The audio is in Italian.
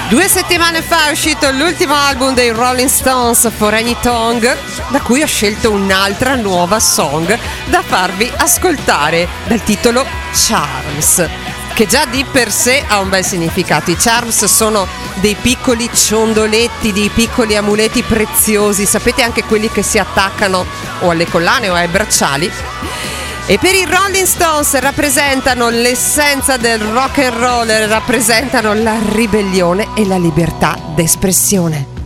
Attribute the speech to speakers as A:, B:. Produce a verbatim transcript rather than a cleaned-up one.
A: Due settimane fa è uscito l'ultimo album dei Rolling Stones, For Any Tongue, da cui ho scelto un'altra nuova song da farvi ascoltare, dal titolo Charms, che già di per sé ha un bel significato. I charms sono dei piccoli ciondoletti, dei piccoli amuleti preziosi, sapete, anche quelli che si attaccano o alle collane o ai bracciali. E per i Rolling Stones rappresentano l'essenza del rock and roll, rappresentano la ribellione e la libertà d'espressione.